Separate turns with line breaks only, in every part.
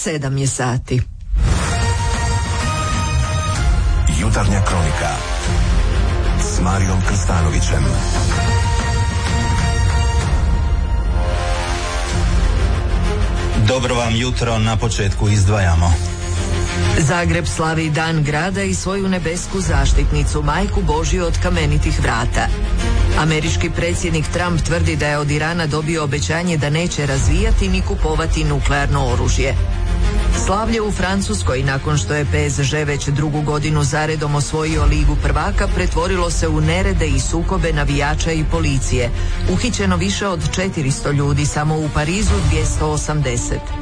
7 je sati.
Jutarnja kronika s Marijom Krstanovićem.
Dobro vam jutro, na početku izdvajamo.
Zagreb slavi Dan grada i svoju nebesku zaštitnicu, Majku Božju od kamenitih vrata. Američki predsjednik Trump tvrdi da je od Irana dobio obećanje da neće razvijati ni kupovati nuklearno oružje. Slavlje u Francuskoj, nakon što je PSG već drugu godinu zaredom osvojio Ligu prvaka, pretvorilo se u nerede i sukobe navijača i policije. Uhićeno više od 400 ljudi, samo u Parizu 280.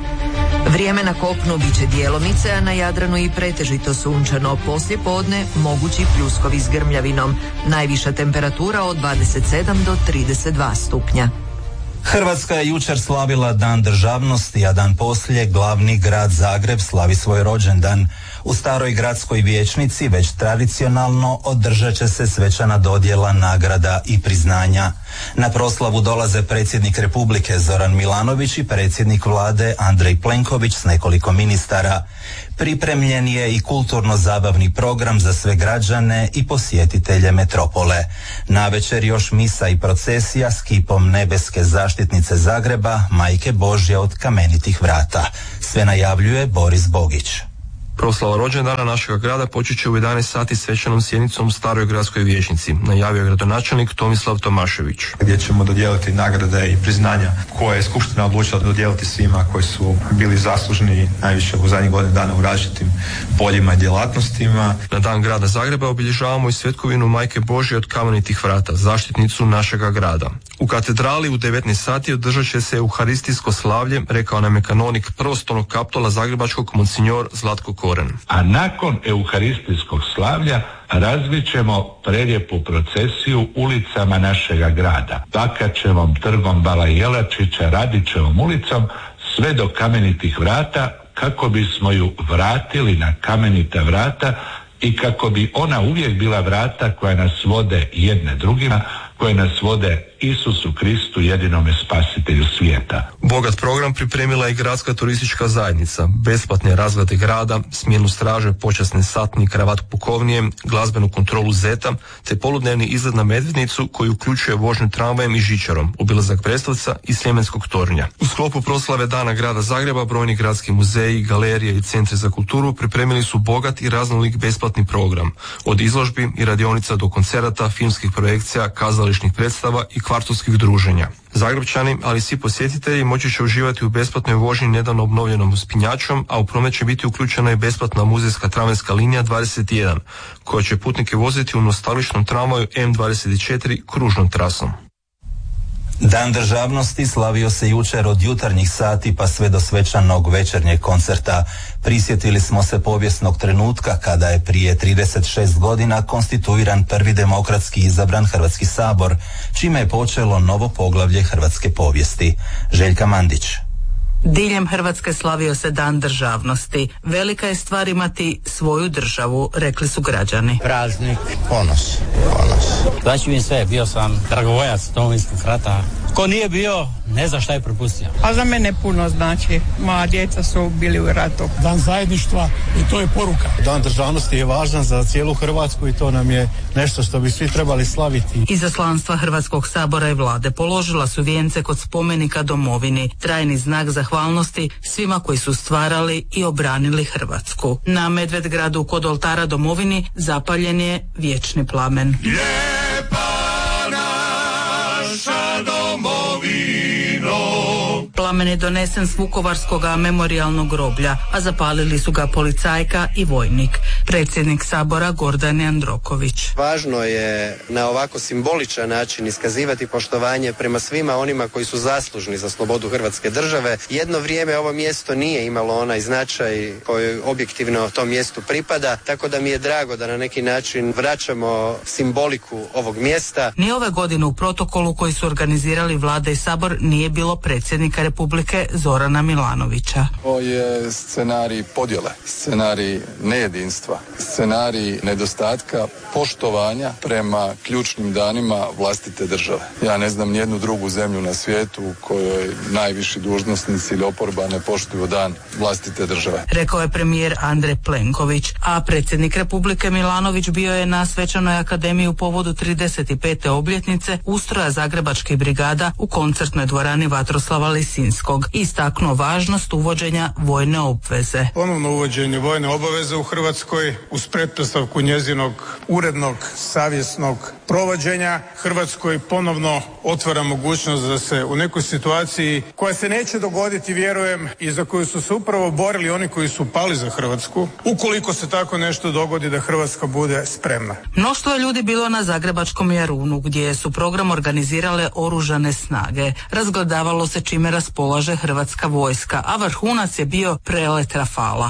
Vrijeme na kopnu biće djelomice, a na Jadranu i pretežito sunčano. Poslije podne mogući pljuskovi s grmljavinom. Najviša temperatura od 27 do 32 stupnja.
Hrvatska je jučer slavila Dan državnosti, a dan poslije glavni grad Zagreb slavi svoj rođendan. U staroj gradskoj vijećnici već tradicionalno održat će se svečana dodjela nagrada i priznanja. Na proslavu dolaze predsjednik Republike Zoran Milanović i predsjednik vlade Andrej Plenković s nekoliko ministara. Pripremljen je i kulturno-zabavni program za sve građane i posjetitelje metropole. Navečer još misa i procesija s kipom nebeske zaštitnice Zagreba, Majke Božje od kamenitih vrata. Sve najavljuje Boris Bogić.
Proslava rođendana našega grada počet će u 11 sati svečanom sjednicom u staroj gradskoj vijećnici, najavio gradonačelnik Tomislav Tomašević.
Gdje ćemo dodijeliti nagrade i priznanja koje je skupština odlučila dodijeliti svima koji su bili zaslužni najviše u zadnjih godinu dana u različitim poljima i djelatnostima.
Na Dan grada Zagreba obilježavamo i svetkovinu Majke Božje od kamenitih vrata, zaštitnicu našega grada. U katedrali u 19 sati održat će se euharistijsko slavlje, rekao nam je kanonik prvostolnog kaptola zagrebačkog monsinjor Zlatko Koren.
A nakon euharistijskog slavlja razvićemo prelijepu procesiju ulicama našega grada. Takačevom, trgom Bala Jelačića, Radićevom ulicom, sve do kamenitih vrata, kako bismo ju vratili na kamenita vrata i kako bi ona uvijek bila vrata koja nas vode jedne drugima, koje nas vode Isusu Kristu, jedinome spasitelju svijeta.
Bogat program pripremila je gradska turistička zajednica, besplatne razglede grada, smjenu straže, počasne satni, kravat pukovnije, glazbenu kontrolu zeta, te poludnevni izlet na Medvednicu koji uključuje vožnju tramvajem i žičarom, obilazak Brestovca i Sljemenskog tornja. U sklopu proslave Dana grada Zagreba brojni gradski muzeji, galerije i centri za kulturu pripremili su bogat i raznolik besplatni program, od izložbi i radionica do koncerata, filmskih projekcija, kazališnih predstava i kvartovskih druženja. Zagrebčani, ali i svi posjetitelji moći će uživati u besplatnoj vožnji nedavno obnovljenom uspinjačom, a u promet će biti uključena i besplatna muzejska tramvajska linija 21, koja će putnike voziti u nostalgičnom tramvaju M24 kružnom trasom.
Dan državnosti slavio se jučer od jutarnjih sati pa sve do svečanog večernjeg koncerta. Prisjetili smo se povijesnog trenutka kada je prije 36 godina konstituiran prvi demokratski izabran Hrvatski sabor, čime je počelo novo poglavlje hrvatske povijesti. Željka Mandić.
Diljem Hrvatske slavio se Dan državnosti. Velika je stvar imati svoju državu, rekli su građani.
Praznik, ponos. Znači mi sve, bio sam dragovoljac Domovinskog rata. Ko nije bio, ne zna šta je propustio.
A za mene puno znači. Moja djeca su bili u ratu.
Dan zajedništva i to je poruka. Dan državnosti je važan za cijelu Hrvatsku i to nam je nešto što bi svi trebali slaviti.
Izaslanstva Hrvatskog sabora i vlade položila su vijence kod spomenika domovini, trajni znak zahvalnosti svima koji su stvarali i obranili Hrvatsku. Na Medvedgradu kod oltara domovini zapaljen je vječni plamen.
Lijepa naša domovino.
Plamen je donesen s Vukovarskog memorijalnog groblja, a zapalili su ga policajka i vojnik. Predsjednik sabora Gordan Jandroković.
Važno je na ovako simboličan način iskazivati poštovanje prema svima onima koji su zaslužni za slobodu Hrvatske države. Jedno vrijeme ovo mjesto nije imalo onaj značaj koji objektivno tom mjestu pripada, tako da mi je drago da na neki način vraćamo simboliku ovog mjesta.
Ni ove godine u protokolu koji su organizirali vlada i sabor nije bilo predsjednika Republike Zorana Milanovića.
Ovo je scenarij podjele, scenarij nejedinstva, scenarij nedostatka poštovanja prema ključnim danima vlastite države. Ja ne znam nijednu drugu zemlju na svijetu u kojoj najviši dužnosnici ili oporba ne poštuju dan vlastite države.
Rekao je premijer Andrej Plenković, a predsjednik Republike Milanović bio je na Svečanoj akademiji u povodu 35. obljetnice ustroja zagrebačkih brigada u koncertnoj dvorani Vatroslava Lisinskog i istaknuo važnost uvođenja vojne obveze.
Ponovno uvođenje vojne obaveze u Hrvatskoj uz pretpostavku njezinog urednog, savjesnog provođenja Hrvatskoj ponovno otvara mogućnost da se u nekoj situaciji koja se neće dogoditi, vjerujem, i za koju su se upravo borili oni koji su pali za Hrvatsku, ukoliko se tako nešto dogodi, da Hrvatska bude spremna.
Mnoštvo je ljudi bilo na zagrebačkom Jarunu gdje su program organizirale oružane snage. Razgledavalo se čime raspolaže hrvatska vojska, a vrhunac je bio prelet Rafala.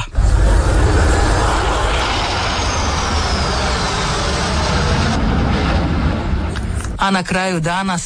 A na kraju dana